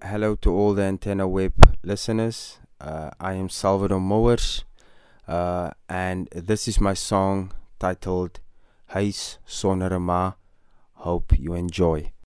Hello to all the Antenna Web listeners. I am Salvador Mowers, and this is my song titled Huis Sonder 'n Ma. Hope you enjoy.